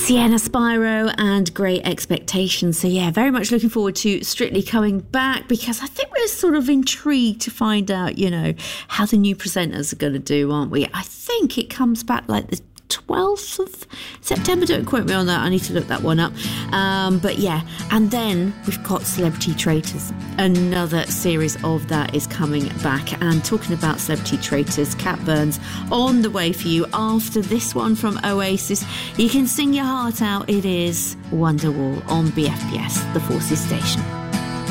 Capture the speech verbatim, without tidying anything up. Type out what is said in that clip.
Sienna Spyro and Great Expectations. So yeah, very much looking forward to Strictly coming back, because I think we're sort of intrigued to find out, you know, how the new presenters are going to do, aren't we? I think it comes back like the twelfth of September. Don't quote me on that. I need to look that one up. Um, but yeah, and then we've got Celebrity Traitors. Another series of that is coming back. And talking about Celebrity Traitors, Cat Burns on the way for you after this one from Oasis. You can sing your heart out. It is Wonderwall on B F B S, the Forces Station.